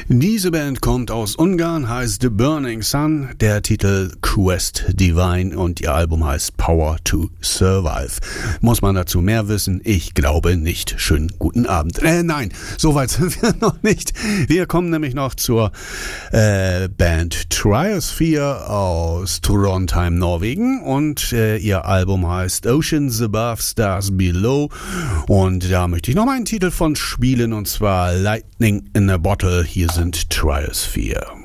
Diese Band kommt aus Ungarn, heißt The Burning Sun, der Titel Quest Divine und ihr Album heißt Power to Survive. Muss man dazu mehr wissen? Ich glaube nicht. Schönen guten Abend. Nein, soweit sind wir noch nicht. Wir kommen nämlich noch zur Band Triosphere aus Trondheim, Norwegen und ihr Album heißt Oceans Above, Stars Below und da möchte ich noch mal einen Titel von spielen und zwar Lightning in a Bottle. Hier sind Triosphere.